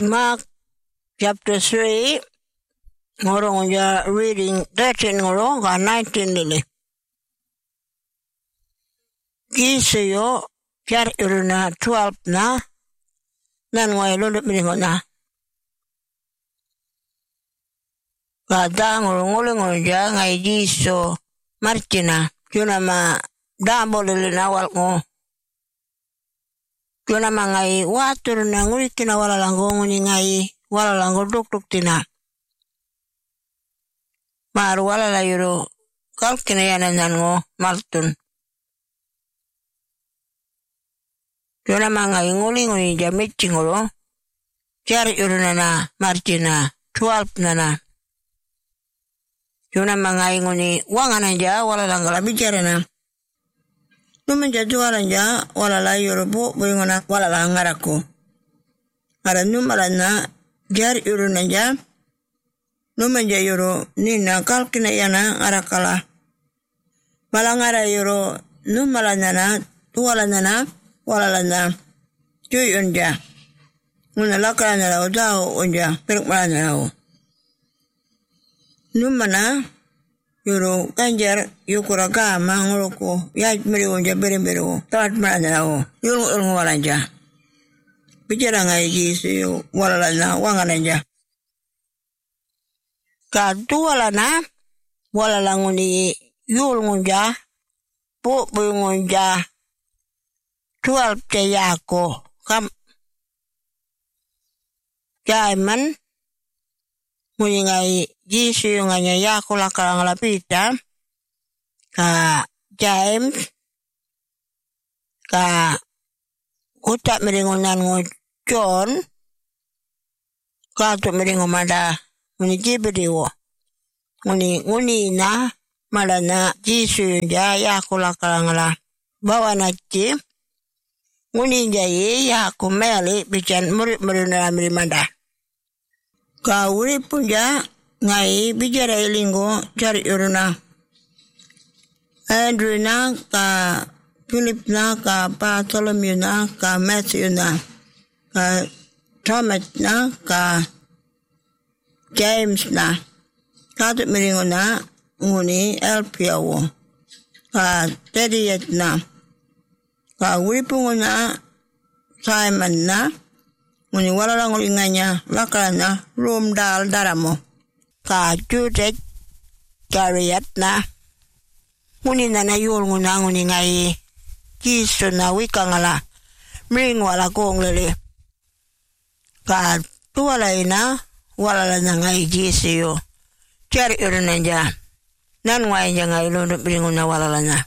Mark chapter 3, ngorong ja reading 13 ngorong ka 19 lili. Giseyo char uruna 12 na nan ngoy lulu milingo na. Kada ngorong ja ngay giso marchina yuna ma dabo lili na wal ngo. Yuna ma ngay watur na nguri kina wala langgo nguni ngay wala langgo duk tina. Maru wala la yuro kalkina yanan ngo maltun. Yuna ma ngay nguli jamit ngoro. Chari yuro na marchina 12 na. Yuna ma ngay nguni wanganan ja wala langgo la bicara na. Numan jaju walanja wala la yorobo boyongona wala la ngarako. Ara numala na jar yoro nanja. Numan ja yoro nina kalkina yana arakala. Malangara yoro numala nana tuwala nana wala lana. Cuy onja. Muna lakala nala odao onja perukmala nala. Numana yoro kanjar yukura kama ngoroko ya meri onja bere tawat mana o yoro walanja bicara ngai gisu walala wangananja ka tuwalana walala ngoni yul ngonja po ngonja 12 te yako kam jaiman ngoni ngai gisu nganya yako lakarang lapita ka James ka utak meringonan ngo John ka tu meringo mada nguni jibriwo nguni na malana gisu ja yako lakarang la bawa naci nguni jaye yako meli bican murid na mada ka uri punja ngai bicara ilingo cari uruna Andrew na ka Philip na ka Bartholomew na ka Matthew na ka Thomas na ka James na ka miringo na nguni Alpiawo ka Thaddeus na ka wipungo na Simon na nguni wala lang ulinganya lakala na Rumdal daramo ka Judet Gariat na nguni na yul nguna nguni ngai kiso na wikangala mring wala kong lili ka tuwala ina wala na ngai jisiyo cari urunanja nan ngai ngai lunduk mring nguna wala na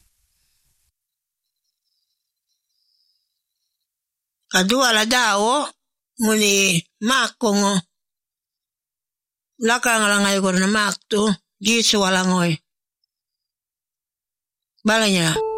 ka duwala dao nguni makongo lakangala ngai korna maktu jisu wala ngoy balanya